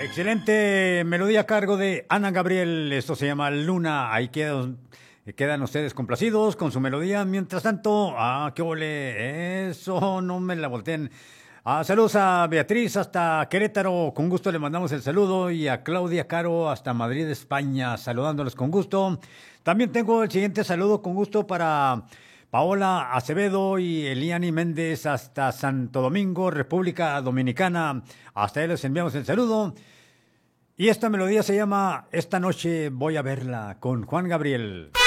Excelente melodía a cargo de Ana Gabriel. Esto se llama Luna. Ahí quedan ustedes complacidos con su melodía. Mientras tanto, qué ole. Eso, no me la volteen. Saludos a Beatriz hasta Querétaro. Con gusto le mandamos el saludo. Y a Claudia Caro hasta Madrid, España. Saludándolos con gusto. También tengo el siguiente saludo con gusto para Paola Acevedo y Eliani Méndez hasta Santo Domingo, República Dominicana. Hasta ahí les enviamos el saludo. Y esta melodía se llama Esta noche voy a verla con Juan Gabriel.